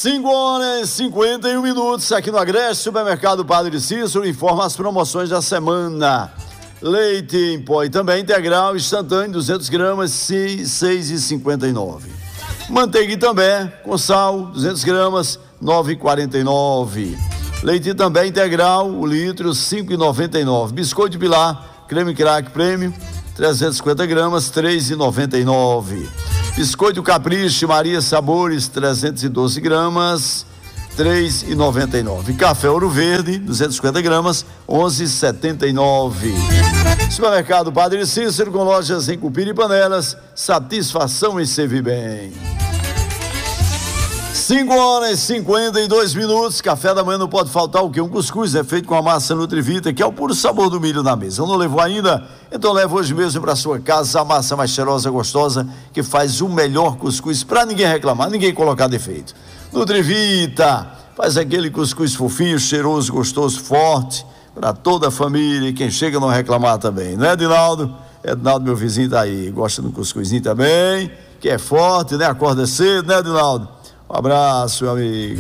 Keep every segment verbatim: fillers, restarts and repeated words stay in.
cinco horas e cinquenta e um minutos aqui no Agreste. Supermercado Padre Cícero informa as promoções da semana. Leite em pó e também integral instantâneo duzentas gramas, seis reais e cinquenta e nove centavos. Manteiga também com sal duzentas gramas, nove reais e quarenta e nove centavos. Leite também integral, o litro, cinco reais e noventa e nove centavos. Biscoito de Pilar, creme crack prêmio, trezentas e cinquenta gramas, três reais e noventa e nove centavos. Biscoito Capricho Maria Sabores, trezentas e doze gramas, três reais e noventa e nove centavos. Café Ouro Verde, duzentas e cinquenta gramas, onze reais e setenta e nove centavos. Supermercado Padre Cícero, com lojas em Cupira e Panelas, satisfação em servir bem. cinco horas e cinquenta e dois minutos, café da manhã não pode faltar o quê? Um cuscuz, é feito com a massa Nutrivita, que é o puro sabor do milho na mesa. Não levou ainda? Então leva hoje mesmo para sua casa a massa mais cheirosa, gostosa, que faz o melhor cuscuz para ninguém reclamar, ninguém colocar defeito. Nutrivita, faz aquele cuscuz fofinho, cheiroso, gostoso, forte, para toda a família e quem chega não reclamar também, não é, Edinaldo? Edinaldo, meu vizinho, tá aí, gosta do cuscuzinho também, que é forte, né? Acorda cedo, né, Edinaldo? Um abraço, meu amigo.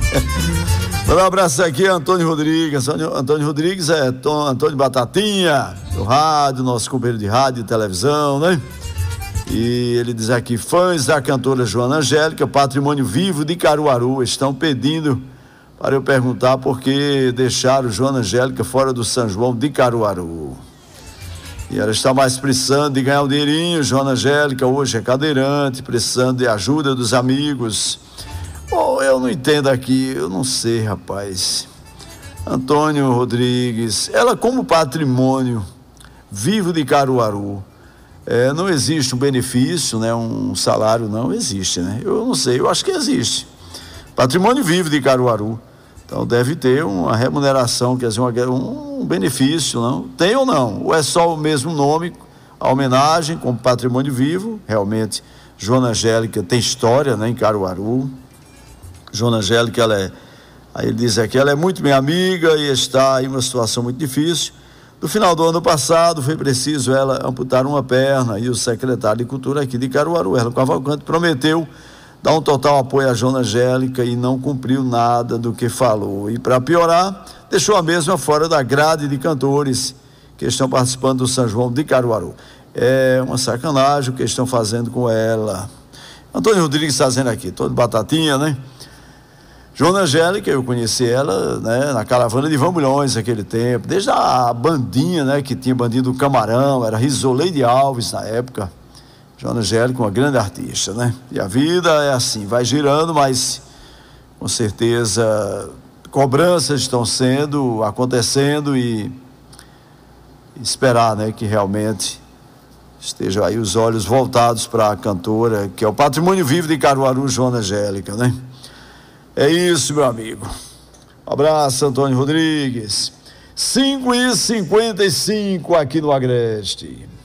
Um abraço aqui, Antônio Rodrigues. Antônio Rodrigues é Antônio Batatinha, do rádio, nosso companheiro de rádio e televisão, né? E ele diz aqui: fãs da cantora Joana Angélica, patrimônio vivo de Caruaru, estão pedindo para eu perguntar por que deixaram Joana Angélica fora do São João de Caruaru. E ela está mais precisando de ganhar um dinheirinho. Joana Angélica hoje é cadeirante, precisando de ajuda dos amigos. Bom, eu não entendo aqui, eu não sei, rapaz. Antônio Rodrigues, ela como patrimônio vivo de Caruaru, é, não existe um benefício, né? Um salário não existe, né? Eu não sei, eu acho que existe. Patrimônio vivo de Caruaru. Então deve ter uma remuneração, quer dizer, uma, um benefício, não? Tem ou não? Ou é só o mesmo nome, a homenagem como patrimônio vivo? Realmente, Joana Angélica tem história, né, em Caruaru. Joana Angélica, ela é, aí ele diz aqui, ela é muito minha amiga e está em uma situação muito difícil. No final do ano passado, foi preciso ela amputar uma perna e o secretário de Cultura aqui de Caruaru, Erlon Cavalcante, prometeu dar um total apoio à Joana Angélica e não cumpriu nada do que falou. E para piorar, deixou a mesma fora da grade de cantores que estão participando do São João de Caruaru. É uma sacanagem o que estão fazendo com ela. Antônio Rodrigues está dizendo aqui, todo batatinha, né? Joana Angélica, eu conheci ela, né, na caravana de Vambulhões naquele tempo, desde a bandinha, né, que tinha bandinha do Camarão, era Risoleide Alves na época. Joana Angélica, uma grande artista, né? E a vida é assim, vai girando, mas com certeza cobranças estão sendo, acontecendo e esperar, né, que realmente estejam aí os olhos voltados para a cantora, que é o patrimônio vivo de Caruaru, Joana Angélica, né? É isso, meu amigo. Um abraço, Antônio Rodrigues. cinco e cinquenta e cinco aqui no Agreste.